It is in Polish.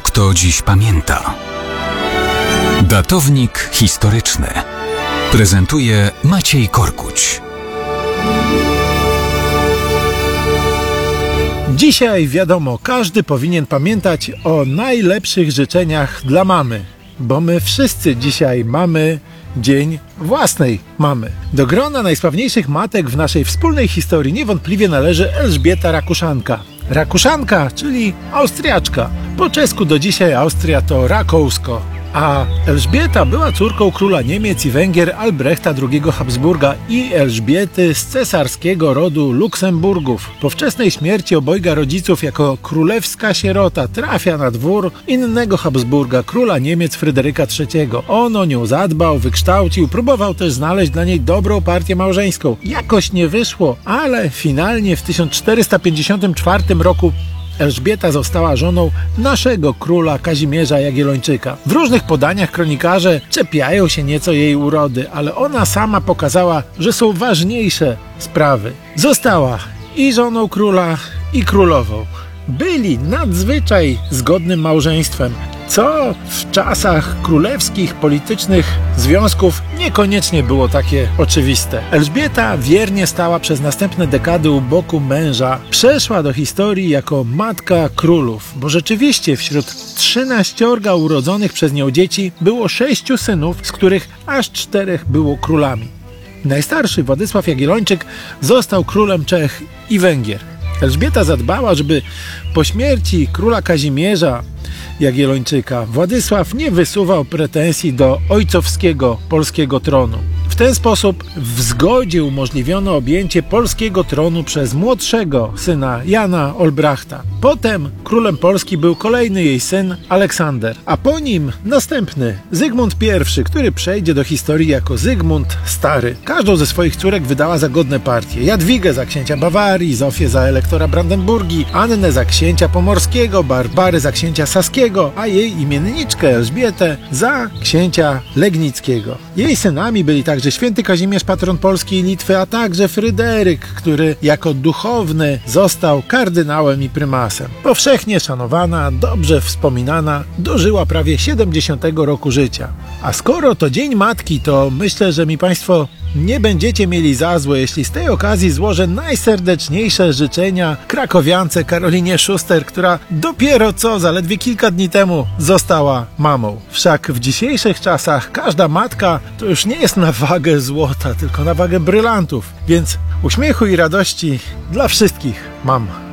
Kto dziś pamięta? Datownik historyczny prezentuje Maciej Korkuć. Dzisiaj wiadomo, każdy powinien pamiętać o najlepszych życzeniach dla mamy, bo my wszyscy dzisiaj mamy dzień własnej mamy. Do grona najsławniejszych matek w naszej wspólnej historii niewątpliwie należy Elżbieta Rakuszanka. Rakuszanka, czyli Austriaczka. Po czesku do dzisiaj Austria to Rakousko. A Elżbieta była córką króla Niemiec i Węgier Albrechta II Habsburga i Elżbiety z cesarskiego rodu Luksemburgów. Po wczesnej śmierci obojga rodziców jako królewska sierota trafia na dwór innego Habsburga, króla Niemiec Fryderyka III. On o nią zadbał, wykształcił, próbował też znaleźć dla niej dobrą partię małżeńską. Jakoś nie wyszło, ale finalnie w 1454 roku Elżbieta została żoną naszego króla Kazimierza Jagiellończyka. W różnych podaniach kronikarze czepiają się nieco jej urody, ale ona sama pokazała, że są ważniejsze sprawy. Została i żoną króla, i królową. Byli nadzwyczaj zgodnym małżeństwem, co w czasach królewskich, politycznych związków niekoniecznie było takie oczywiste. Elżbieta wiernie stała przez następne dekady u boku męża. Przeszła do historii jako matka królów, bo rzeczywiście wśród 13 urodzonych przez nią dzieci było 6 synów, z których aż 4 było królami. Najstarszy, Władysław Jagiellończyk, został królem Czech i Węgier. Elżbieta zadbała, żeby po śmierci króla Kazimierza Jagiellończyka Władysław nie wysuwał pretensji do ojcowskiego polskiego tronu. W ten sposób w zgodzie umożliwiono objęcie polskiego tronu przez młodszego syna Jana Olbrachta. Potem królem Polski był kolejny jej syn Aleksander, a po nim następny Zygmunt I, który przejdzie do historii jako Zygmunt Stary. Każdą ze swoich córek wydała za godne partie. Jadwigę za księcia Bawarii, Zofię za elektora Brandenburgii, Annę za księcia pomorskiego, Barbary za księcia saskiego, a jej imienniczkę Elżbietę za księcia legnickiego. Jej synami byli także święty Kazimierz, patron Polski i Litwy, a także Fryderyk, który jako duchowny został kardynałem i prymasem. Powszechnie szanowana, dobrze wspominana, dożyła prawie 70 roku życia. A skoro to Dzień Matki, to myślę, że mi Państwo nie będziecie mieli za złe, jeśli z tej okazji złożę najserdeczniejsze życzenia krakowiance Karolinie Szuster, która dopiero co, zaledwie kilka dni temu została mamą. Wszak w dzisiejszych czasach każda matka to już nie jest na wagę złota, tylko na wagę brylantów. Więc uśmiechu i radości dla wszystkich mam.